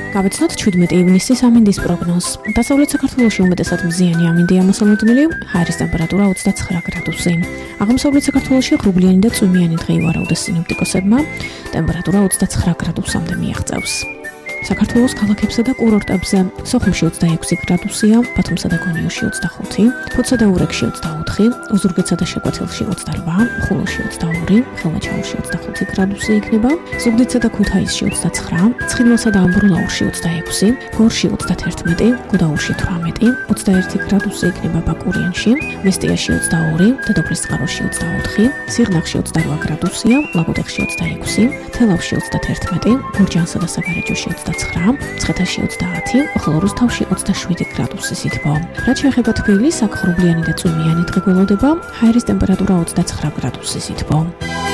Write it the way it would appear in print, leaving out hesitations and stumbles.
გავეცნოთ 17 ივნისის ამინდის პროგნოზს. დასავლეთ საქართველოში უმეტესად მზიანი ამინდია მოსალოდნელი, ჰაერის ტემპერატურა 29 გრადუსი. აღმოსავლეთ საქართველოში ღრუბლიანი და წვიმიანი დღე ივარაუდეს სინოპტიკოსებმა, ტემპერატურა 29 გრადუსამდე მიაღწევს. საქართველოს ქალაქებსა და კურორტებზე სოხუმში 26 გრადუსია, ბათუმსა და გონიოში 25, ფოთსა და ურეკში 24, ოზურგეთსა და შეკვეთილში 28, ხულოში 22, ხელვაჩაურში 25 გრადუსი იქნება, ზუგდიდსა და ქუთაისში 29, ცხინვალსა და ამბროლაურში 26, გორში 31, გუდაურში 18, 21 გრადუსი იქნება ბაკურიანში, მესტიაში 22, დედოფლისწყაროში 24, სიღნაღში 28 გრადუსია, ლაგოდეხში 26, თელავში 31, გორჯანსა და საგარეჯოში 29, მცხეთაში 30, ხოლო რუსთავში 27 გრადუსი სითბო. რაც შეეხება თბილისს, აქ ღრუბლიანი და წვიმიანი დღე გველოდება, ჰაერის ტემპერატურა 29 გრადუსი სითბო.